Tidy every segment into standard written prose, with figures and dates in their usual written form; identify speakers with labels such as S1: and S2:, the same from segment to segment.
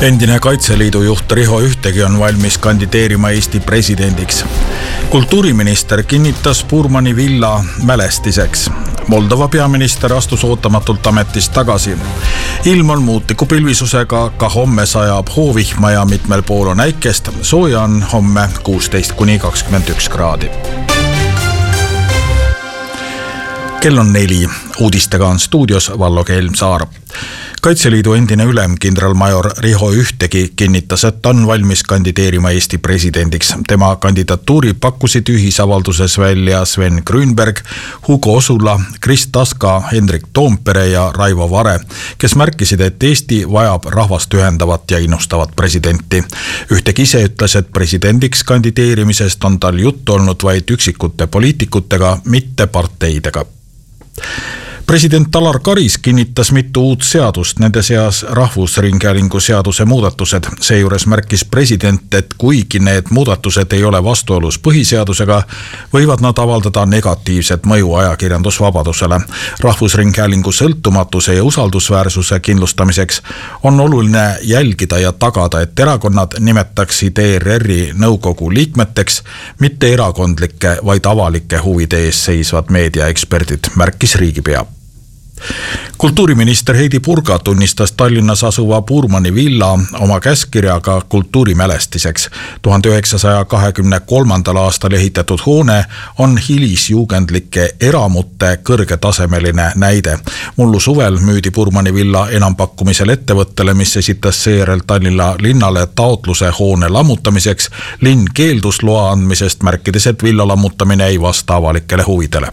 S1: Endine Kaitseliidu juht Riho Ühtegi on valmis kandideerima Eesti presidendiks. Kultuuriminister kinnitas Puurmani villa mälestiseks. Moldova peaminister astus ootamatult ametist tagasi. Ilm on muutliku pilvisusega, ka homme sajab hoovihma ja mitmel pool on äikest. Sooja on homme 16–21 kraadi. Kell on 4. Uudistega on stuudios Vallo Kelmsaar. Kaitseliidu endine ülem kindralmajor Riho Ühtegi kinnitas, et on valmis kandideerima Eesti presidendiks. Tema kandidatuuri pakkusid ühisavalduses välja Sven Grünberg, Hugo Osula, Kris Taska, Hendrik Toompere ja Raivo Vare, kes märkisid, et Eesti vajab rahvast ühendavat ja innustavat presidenti. Ühtegi ise ütles, et presidendiks kandideerimisest on tal juttu olnud vaid üksikute poliitikutega, mitte parteidega. President Alar Karis kinnitas mitu uut seadust, nende seas Rahvusringhäälingu seaduse muudatused. Seejuures märkis president, et kuigi need muudatused ei ole vastuolus põhiseadusega, võivad nad avaldada negatiivset mõju ajakirjandusvabadusele. Rahvusringhäälingu sõltumatuse ja usaldusväärsuse kindlustamiseks on oluline jälgida ja tagada, et erakonnad nimetaksid ERR-i nõukogu liikmeteks, mitte erakondlike, vaid avalike huvide ees seisvad meediaeksperdid, märkis riigipea. Kultuuriminister Heidy Purga tunnistas Tallinnas asuva Puurmani villa oma käskkirjaga kultuurimälestiseks. 1923. aastal ehitatud hoone on hilisjuugendlike eramute kõrgetasemeline näide. Mullu suvel müüdi Puurmani villa enampakkumisel ettevõttele, mis esitas seejärel Tallinna linnale taotluse hoone lammutamiseks. Linn keeldus loa andmisest, märkides, et villa lammutamine ei vasta avalikele huvidele.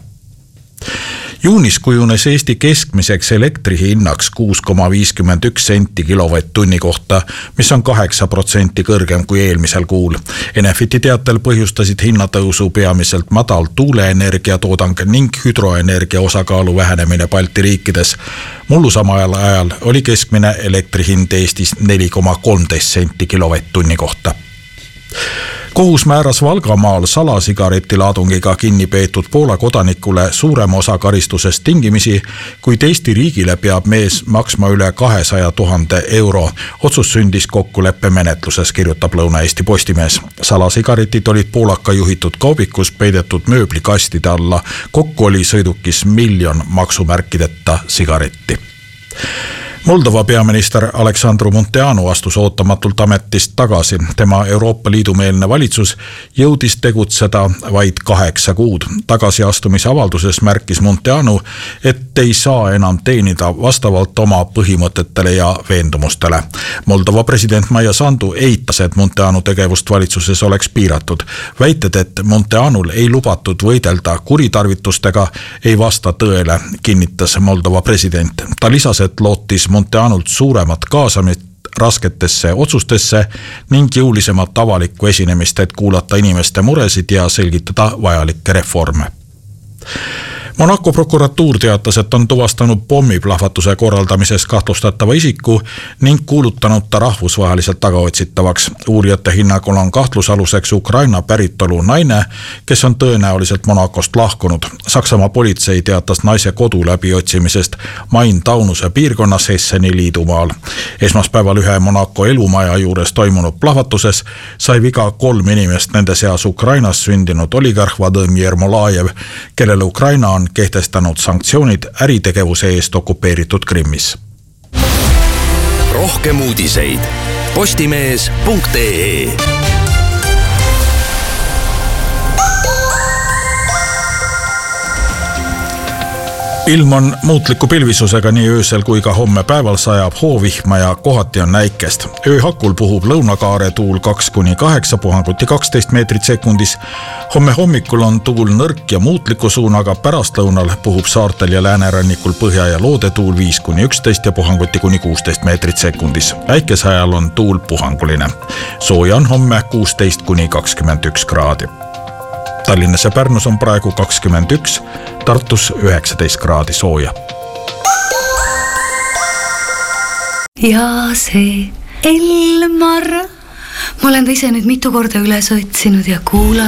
S1: Juunis kujunes Eesti keskmiseks elektrihinnaks 6,51 senti kilovatt-tunni kohta, mis on 8% kõrgem kui eelmisel kuul. Enefiti teatel põhjustasid hinnatõusu peamiselt madal tuuleenergia toodang ning hüdroenergia osakaalu vähenemine Balti riikides. Mullu samal ajal oli keskmine elektrihind Eestis 4,13 senti kilovatt-tunni kohta. Kohus määras Valgamaal salasigaretilaadungiga kinni peetud Poola kodanikule suurema osa karistusest tingimisi, kuid Eesti riigile peab mees maksma üle 200 000 euro. Otsus sündis kokkuleppe menetluses, kirjutab Lõuna-Eesti Postimees. Salasigaretid olid poolaka juhitud kaubikus peidetud mööblikastide alla. Kokku oli sõidukis 1 miljon maksumärkideta sigaretti. Moldova peaminister Aleksandru Munteanu astus ootamatult ametist tagasi. Tema Euroopa Liidu meelne valitsus jõudis tegutseda vaid 8 kuud. Tagasiastumise avalduses märkis Munteanu, et ei saa enam teenida vastavalt oma põhimõtetele ja veendumustele. Moldova president Maia Sandu eitas, et Munteanu tegevust valitsuses oleks piiratud. Väited, et Munteanul ei lubatud võidelda kuritarvitustega, ei vasta tõele, kinnitas Moldova president. Ta lisas, et lootis Munteanult suuremat kaasamist rasketesse otsustesse ning jõulisemat avalikku esinemist, et kuulata inimeste muresid ja selgitada vajalikke reforme. Monaco prokuratuur teatas, et on tuvastanud pommiplahvatuse korraldamises kahtlustatava isiku ning kuulutanud ta rahvusvaheliselt tagaotsitavaks. Uurijate hinnangul on kahtlusaluseks Ukraina päritolu naine, kes on tõenäoliselt Monacost lahkunud. Saksamaa politsei teatas naise kodu läbiotsimisest Main-Taunuse piirkonnas Hesseni liidumaal. Esmaspäeval ühe Monaco elumaja juures toimunud plahvatuses sai viga 3 inimest, nende seas Ukrainas sündinud oligarh Vladimir Molajev, kellele Ukraina on kehtestanud sanktsioonid äritegevuse eest okupeeritud Krimmis.
S2: Rohkem uudiseid postimees.ee.
S1: Ilm on muutliku pilvisusega, nii öösel kui ka homme päeval sajab hoovihma ja kohati on äikest. Ööhakul puhub lõunakaare tuul 2–8, puhanguti 12 meetrit sekundis. Homme hommikul on tuul nõrk ja muutliku suunaga, pärastlõunal puhub saartel ja läänerannikul põhja- ja loodetuul 5–11 ja puhanguti kuni 16 meetrit sekundis. Äikese ajal on tuul puhanguline. Sooja on homme 16–21 kraadi. Tallinnas ja Pärnus on praegu 21, Tartus 19 kraadi sooja.
S3: Ja see Elmar, ma olen ta ise nüüd mitu korda üles otsinud ja kuulanud.